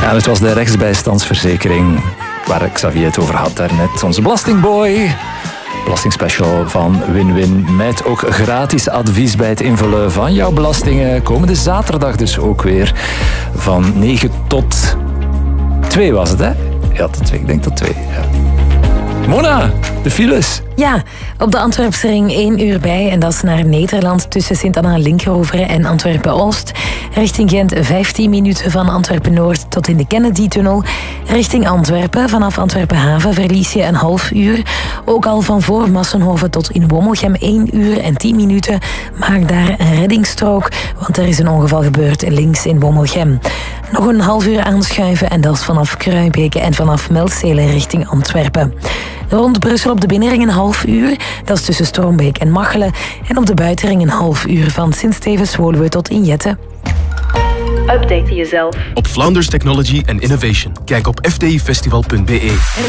Ja, het was de rechtsbijstandsverzekering waar Xavier het over had daarnet. Onze belastingboy. Belastingspecial van Win-Win. Met ook gratis advies bij het invullen van jouw belastingen. Komende zaterdag dus ook weer. Van 9 tot 2 was het, hè? Ja, tot 2. Ik denk tot 2. Ja. Mona, de files. Ja, op de Antwerpsring 1 uur bij. En dat is naar Nederland tussen Sint-Anna-Linkeroveren en Antwerpen-Oost. Richting Gent 15 minuten van Antwerpen-Noord tot in de Kennedy-tunnel. Richting Antwerpen, vanaf Antwerpen-Haven verlies je een half uur. Ook al van voor Massenhoven tot in Wommelgem 1 uur en 10 minuten. Maak daar een reddingsstrook, want er is een ongeval gebeurd links in Wommelgem. Nog een half uur aanschuiven en dat is vanaf Kruibeke en vanaf Melzele richting Antwerpen. Rond Brussel op de binnenring een half uur. Dat is tussen Stroombeek en Machelen. En op de buitenring een half uur van Sint-Stevens-Woluwe tot Injette. Update jezelf op Flanders Technology and Innovation. Kijk op fdifestival.be.